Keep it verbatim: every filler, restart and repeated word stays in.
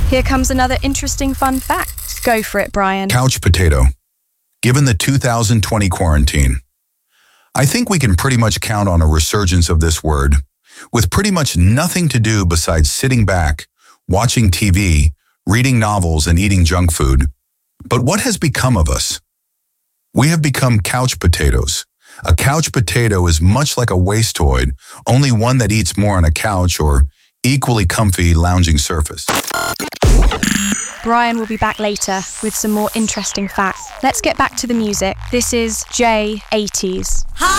Here comes another interesting fun fact. Go for it, Brian. Couch potato. Given the two thousand twenty quarantine, I think we can pretty much count on a resurgence of this word, with pretty much nothing to do besides sitting back, watching T V, reading novels, and eating junk food. But what has become of us? We have become couch potatoes. A couch potato is much like a wastoid, only one that eats more on a couch or equally comfy lounging surface. Brian will be back later with some more interesting facts. Let's get back to the music. This is J eighties.